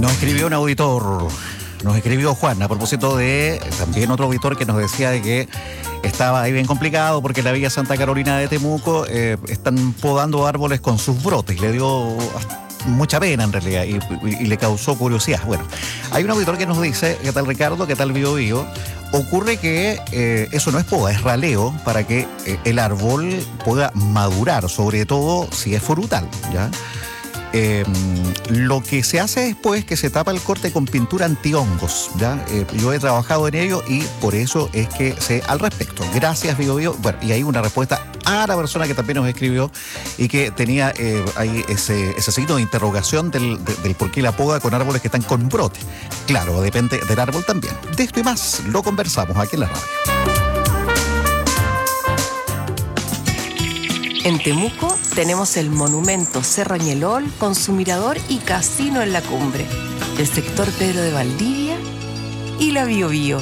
Nos escribió un auditor, nos escribió Juan, a propósito de también otro auditor que nos decía de que estaba ahí bien complicado porque la Villa Santa Carolina de Temuco están podando árboles con sus brotes. Le dio mucha pena en realidad y le causó curiosidad. Bueno, hay un auditor que nos dice, ¿qué tal Ricardo? ¿Qué tal Bio Bio? Ocurre que eso no es poda, es raleo para que el árbol pueda madurar, sobre todo si es frutal, ¿ya? Lo que se hace después es que se tapa el corte con pintura antihongos, ¿ya? Yo he trabajado en ello y por eso es que sé al respecto. Gracias, Bio Bio. Bueno, y hay una respuesta a la persona que también nos escribió y que tenía ahí ese signo de interrogación del por qué la poda con árboles que están con brote. Claro, depende del árbol también. De esto y más lo conversamos aquí en la radio. En Temuco tenemos el monumento Cerro Ñelol con su mirador y casino en la cumbre, el sector Pedro de Valdivia y la Bio Bio.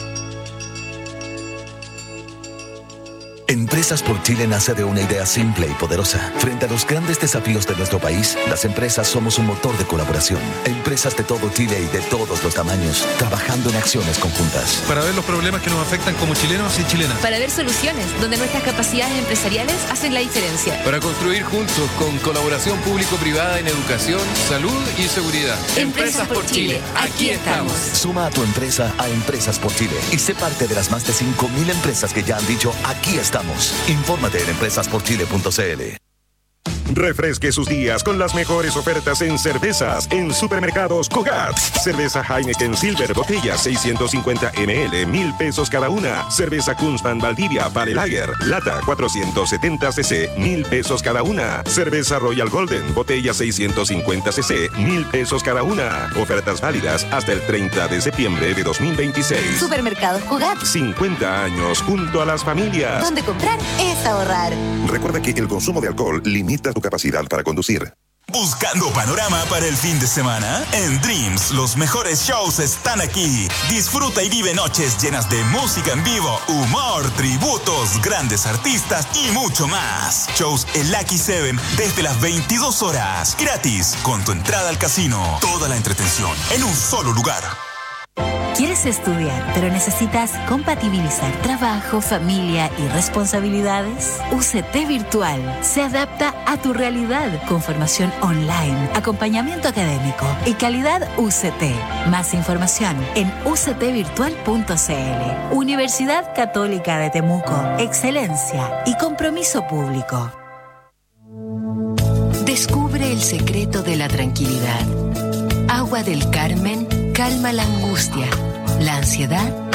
Empresas por Chile nace de una idea simple y poderosa. Frente a los grandes desafíos de nuestro país, las empresas somos un motor de colaboración. Empresas de todo Chile y de todos los tamaños, trabajando en acciones conjuntas. Para ver los problemas que nos afectan como chilenos y chilenas. Para ver soluciones donde nuestras capacidades empresariales hacen la diferencia. Para construir juntos con colaboración público-privada en educación, salud y seguridad. Empresas por Chile, aquí estamos. Suma a tu empresa a Empresas por Chile y sé parte de las más de 5.000 empresas que ya han dicho aquí estamos. Infórmate en empresasporchile.cl. Refresque sus días con las mejores ofertas en cervezas en Supermercados Cugat. Cerveza Heineken Silver, botella 650 ml, 1,000 pesos cada una. Cerveza Kunstmann Valdivia Pale Lager, lata 470 cc, 1,000 pesos cada una. Cerveza Royal Golden, botella 650 cc, 1,000 pesos cada una. Ofertas válidas hasta el 30 de septiembre de 2026. Supermercados Cugat. 50 años junto a las familias. Donde comprar es ahorrar. Recuerda que el consumo de alcohol limita tu capacidad para conducir. ¿Buscando panorama para el fin de semana? En Dreams, los mejores shows están aquí. Disfruta y vive noches llenas de música en vivo, humor, tributos, grandes artistas y mucho más. Shows en Lucky 7 desde las 22 horas. Gratis, con tu entrada al casino. Toda la entretención en un solo lugar. ¿Quieres estudiar, pero necesitas compatibilizar trabajo, familia y responsabilidades? UCT Virtual se adapta a tu realidad con formación online, acompañamiento académico y calidad UCT. Más información en uctvirtual.cl. Universidad Católica de Temuco. Excelencia y compromiso público. Descubre el secreto de la tranquilidad. Agua del Carmen calma la angustia, la ansiedad